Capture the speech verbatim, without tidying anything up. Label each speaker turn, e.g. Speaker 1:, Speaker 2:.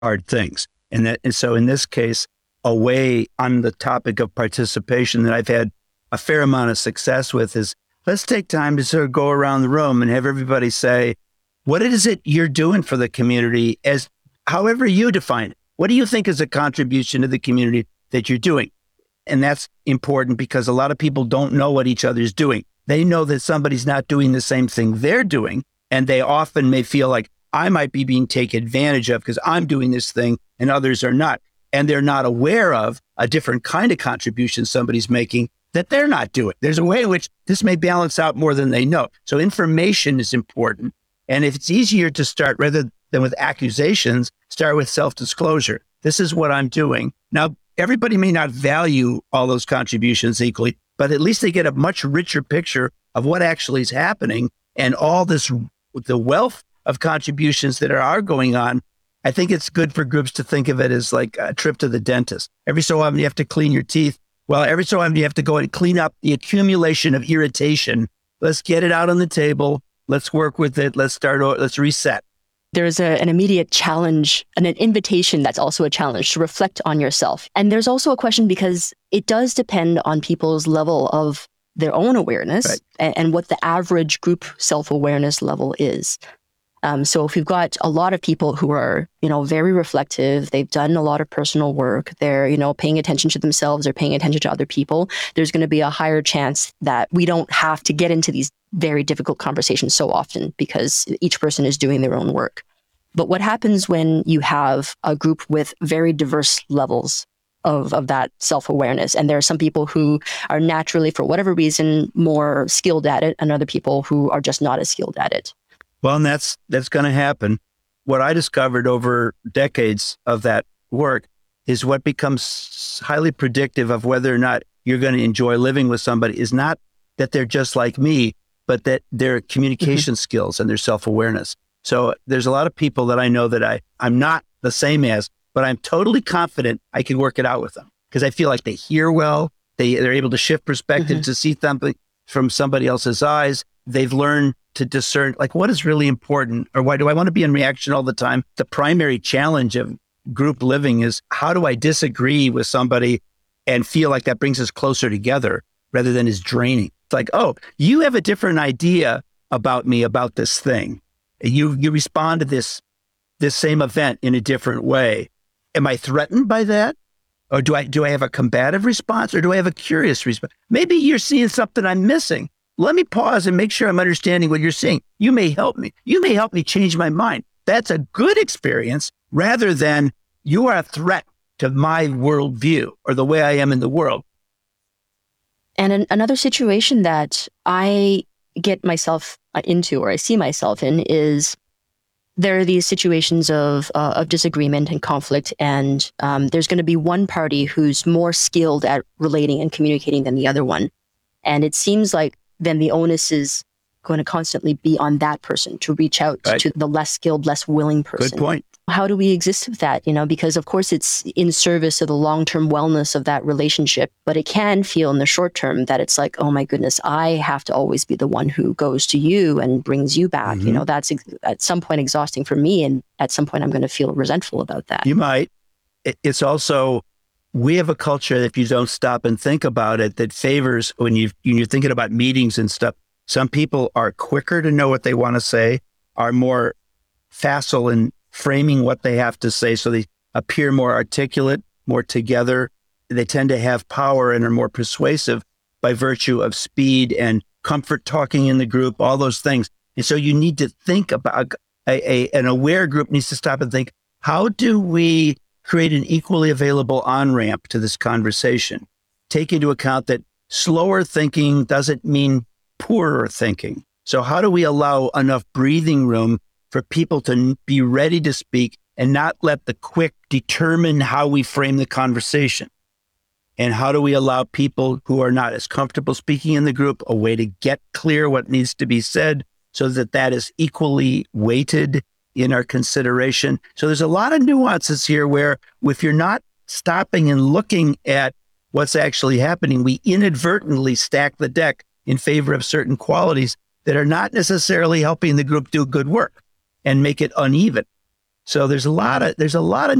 Speaker 1: hard things. And that, and so in this case, a way on the topic of participation that I've had a fair amount of success with is, let's take time to sort of go around the room and have everybody say, what is it you're doing for the community as however you define it? What do you think is a contribution to the community that you're doing? And that's important because a lot of people don't know what each other's doing. They know that somebody's not doing the same thing they're doing. And they often may feel like, I might be being taken advantage of because I'm doing this thing and others are not. And they're not aware of a different kind of contribution somebody's making that they're not doing. There's a way in which this may balance out more than they know. So information is important. And if it's easier to start rather than with accusations, start with self-disclosure. This is what I'm doing. Now, everybody may not value all those contributions equally, but at least they get a much richer picture of what actually is happening and all this, the wealth of contributions that are, are going on. I think it's good for groups to think of it as like a trip to the dentist. Every so often you have to clean your teeth. Well, every so often you have to go and clean up the accumulation of irritation. Let's get it out on the table. Let's work with it. Let's start, let's reset.
Speaker 2: There's a, an immediate challenge and an invitation that's also a challenge to reflect on yourself. And there's also a question because it does depend on people's level of their own awareness, right, and, and what the average group self-awareness level is. Um, so if we've got a lot of people who are, you know, very reflective, they've done a lot of personal work, they're, you know, paying attention to themselves or paying attention to other people, there's going to be a higher chance that we don't have to get into these very difficult conversations so often because each person is doing their own work. But what happens when you have a group with very diverse levels of, of that self-awareness? And there are some people who are naturally, for whatever reason, more skilled at it, and other people who are just not as skilled at it.
Speaker 1: Well, and that's that's going to happen. What I discovered over decades of that work is what becomes highly predictive of whether or not you're going to enjoy living with somebody is not that they're just like me, but that their communication mm-hmm. skills and their self-awareness. So there's a lot of people that I know that I, I'm not the same as, but I'm totally confident I can work it out with them because I feel like they hear well. They, they're able to shift perspective mm-hmm. to see something from somebody else's eyes. They've learned to discern, like, what is really important, or why do I want to be in reaction all the time? The primary challenge of group living is, how do I disagree with somebody and feel like that brings us closer together rather than is draining? It's like, oh, you have a different idea about me, about this thing. You you respond to this this same event in a different way. Am I threatened by that? Or do I do I have a combative response, or do I have a curious response? Maybe you're seeing something I'm missing. Let me pause and make sure I'm understanding what you're saying. You may help me. You may help me change my mind. That's a good experience rather than you are a threat to my worldview or the way I am in the world.
Speaker 2: And an, another situation that I get myself into, or I see myself in, is there are these situations of uh, of disagreement and conflict, and um, there's going to be one party who's more skilled at relating and communicating than the other one. And it seems like then the onus is going to constantly be on that person to reach out right. to the less skilled, less willing person.
Speaker 1: Good point.
Speaker 2: How do we exist with that? You know, because of course it's in service of the long-term wellness of that relationship, but it can feel in the short term that it's like, oh my goodness, I have to always be the one who goes to you and brings you back. Mm-hmm. You know, that's ex- at some point exhausting for me. And at some point I'm going to feel resentful about that.
Speaker 1: You might. It's also, we have a culture that if you don't stop and think about it, that favors when, you, when you're thinking about meetings and stuff, some people are quicker to know what they want to say, are more facile in framing what they have to say, so they appear more articulate, more together. They tend to have power and are more persuasive by virtue of speed and comfort talking in the group, all those things. And so you need to think about, a, a, an aware group needs to stop and think, how do we create an equally available on-ramp to this conversation? Take into account that slower thinking doesn't mean poorer thinking. So how do we allow enough breathing room for people to be ready to speak and not let the quick determine how we frame the conversation? And how do we allow people who are not as comfortable speaking in the group a way to get clear what needs to be said so that that is equally weighted in our consideration? So there's a lot of nuances here where if you're not stopping and looking at what's actually happening, we inadvertently stack the deck in favor of certain qualities that are not necessarily helping the group do good work and make it uneven. So there's a lot of there's a lot of